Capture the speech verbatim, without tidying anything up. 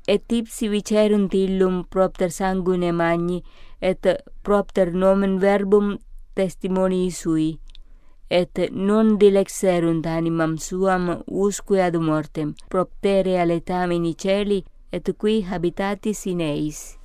et ipsi vicerunt illum propter sanguine magni, et propter nomen verbum testimonii sui, et non dilexerunt animam suam usque ad mortem, proptere aletamini celi, et qui habitatis in eis.